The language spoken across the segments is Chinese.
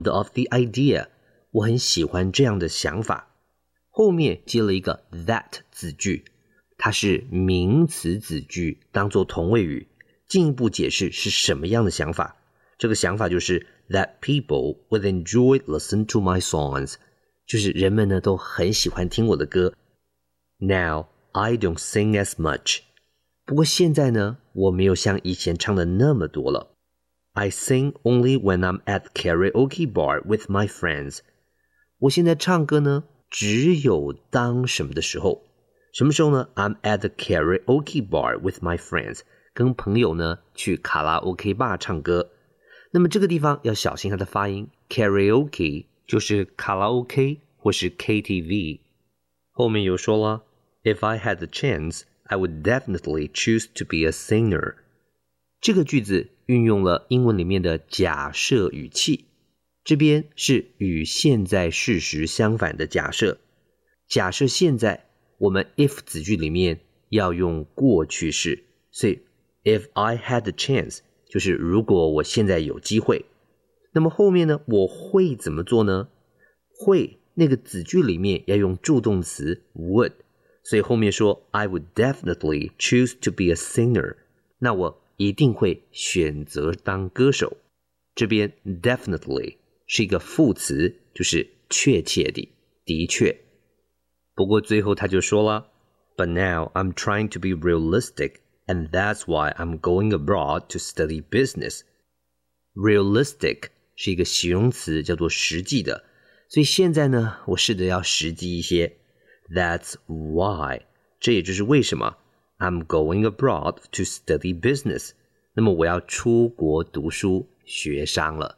of the idea， 我很喜欢这样的想法。后面接了一个 that 子句，它是名词子句，当作同位语，进一步解释是什么样的想法。这个想法就是 that people would enjoy listen to my songs， 就是人们呢都很喜欢听我的歌。Now I don't sing as much， 不过现在呢，我没有像以前唱的那么多了。I sing only when I'm at karaoke bar with my friends。 我现在唱歌呢，只有当什么的时候？什么时候呢？ I'm at the karaoke bar with my friends， 跟朋友呢去卡拉 OK 吧唱歌。那么这个地方要小心它的发音， karaoke 就是卡拉 OK 或是 KTV。 后面又说了 If I had the chance I would definitely choose to be a singer。 这个句子运用了英文里面的假设语气，这边是与现在事实相反的假设。假设现在我们 if 子句里面要用过去式，所以 if I had the chance 就是如果我现在有机会。那么后面呢，我会怎么做呢？会那个子句里面要用助动词 would， 所以后面说 I would definitely choose to be a singer， 那我一定会选择当歌手。这边 definitely 是一个副词，就是确切的，的确。不过最后他就说了 But now I'm trying to be realistic and that's why I'm going abroad to study business。 Realistic 是一个形容词，叫做实际的，所以现在呢，我试着要实际一些。 That's why 这也就是为什么 I'm going abroad to study business， 那么我要出国读书学商了。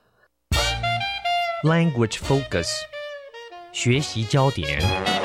Language focus 学习焦点。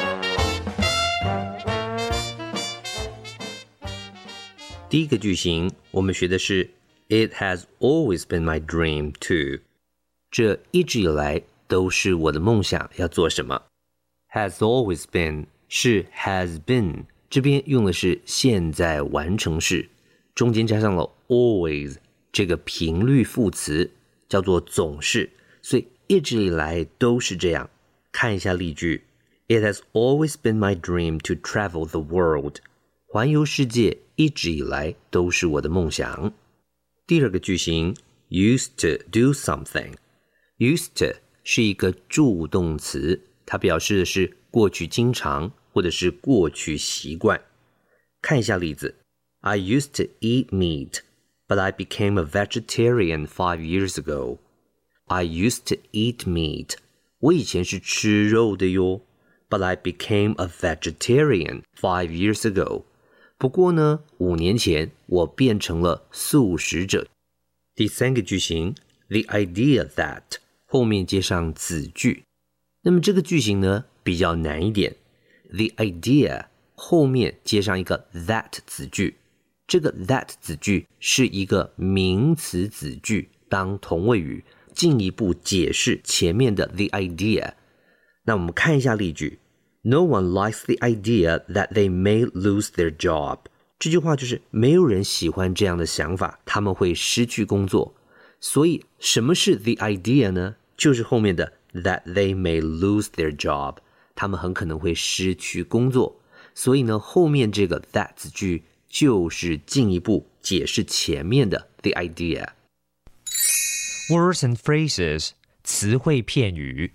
第一个句型我们学的是 It has always been my dream to， 这一直以来都是我的梦想，要做什么？ Has always been 是 has been， 这边用的是现在完成式，中间加上了 always 这个频率副词，叫做总是，所以一直以来都是这样。看一下例句 It has always been my dream to travel the world， 环游世界一直以来都是我的梦想。第二个句型 used to do something， used to 是一个助动词，它表示的是过去经常或者是过去习惯。看一下例子 I used to eat meat but I became a vegetarian 5 years ago。 I used to eat meat， 我以前是吃肉的哟， but I became a vegetarian 5 years ago，不过呢，5年前我变成了素食者。第三个句型 The idea that 后面接上子句，那么这个句型呢比较难一点。The idea 后面接上一个 that 子句，这个 that 子句是一个名词子句当同位语，进一步解释前面的 the idea。 那我们看一下例句No one likes the idea that they may lose their job。 这句话就是没有人喜欢这样的想法，他们会失去工作。所以什么是 the idea 呢？就是后面的 that they may lose their job， 他们很可能会失去工作。所以呢，后面这个 that 子句就是进一步解释前面的 the idea。 Words and phrases 词汇片语。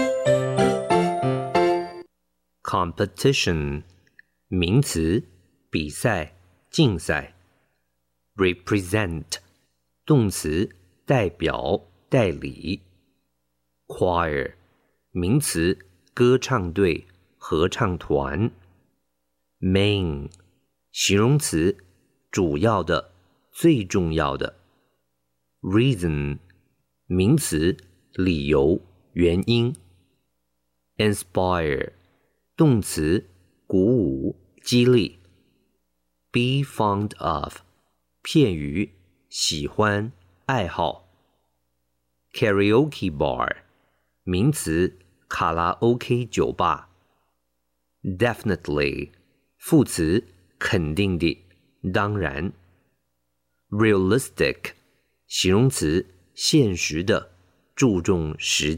Competition 名词，比赛、竞赛。Represent 动词，代表、代理。Choir 名词，歌唱队、合唱团。Main 形容词，主要的、最重要的。Reason 名词，理由、原因。Inspire动词，鼓舞、激励。Be fond of 片语，喜欢、爱好。Karaoke bar 名词，卡拉 OK 酒吧。Definitely 副词，肯定的、当然。Realistic 形容词，现实的、 注重时